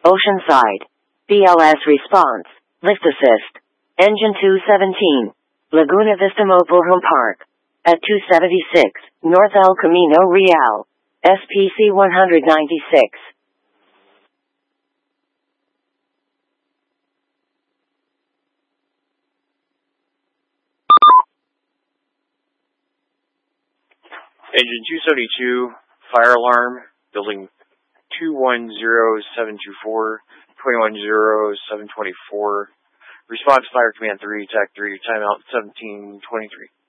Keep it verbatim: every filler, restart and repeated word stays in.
Oceanside. B L S response. Lift assist. Engine two seventeen. Laguna Vista Motorhome Park. At two seventy-six, North El Camino Real. S P C one ninety-six. Engine two seventy-two, fire alarm, building two one zero seven two four, twenty-one zero seven twenty-four. Response fire command three, attack three, timeout seventeen twenty-three.